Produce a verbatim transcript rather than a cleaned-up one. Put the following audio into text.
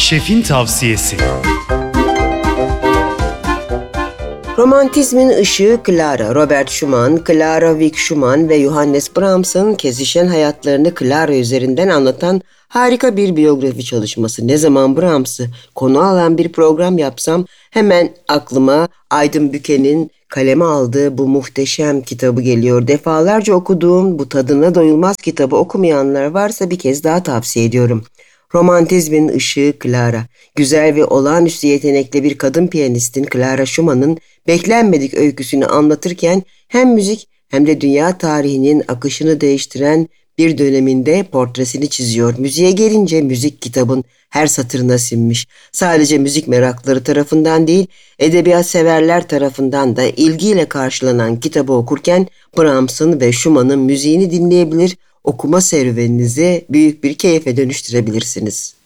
Şefin tavsiyesi. Romantizmin ışığı Clara, Robert Schumann, Clara Wieck Schumann ve Johannes Brahms'ın kesişen hayatlarını Clara üzerinden anlatan harika bir biyografi çalışması. Ne zaman Brahms'ı konu alan bir program yapsam hemen aklıma Aydın Büke'nin kaleme aldığı bu muhteşem kitabı geliyor. Defalarca okuduğum bu tadına doyulmaz kitabı okumayanlar varsa bir kez daha tavsiye ediyorum. Romantizmin ışığı Clara. Güzel ve olağanüstü yetenekli bir kadın piyanistin Clara Schumann'ın beklenmedik öyküsünü anlatırken hem müzik hem de dünya tarihinin akışını değiştiren bir döneminde portresini çiziyor. Müziğe gelince müzik kitabın her satırına sinmiş. Sadece müzik merakları tarafından değil, edebiyat severler tarafından da ilgiyle karşılanan kitabı okurken Brahms'ın ve Schumann'ın müziğini dinleyebilir, okuma serüveninizi büyük bir keyfe dönüştürebilirsiniz.